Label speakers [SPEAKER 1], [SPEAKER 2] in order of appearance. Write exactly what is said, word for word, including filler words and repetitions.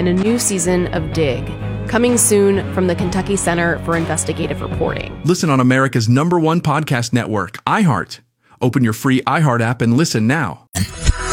[SPEAKER 1] in a new season of Dig, coming soon from the Kentucky Center for Investigative Reporting.
[SPEAKER 2] Listen on America's number one podcast network, iHeart. Open your free iHeart app and listen now.